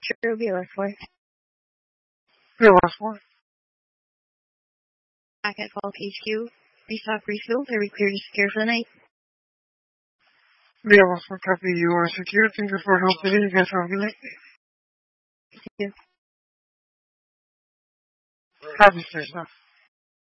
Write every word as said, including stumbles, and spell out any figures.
Sure, be left for. Yeah, last one. Back at Falk H Q. Restock refill. Are we clear to secure for the night? Yeah, last one. Copy. You are secure. Thank you for helping. You guys have a good night. Thank you. Happy Thursday.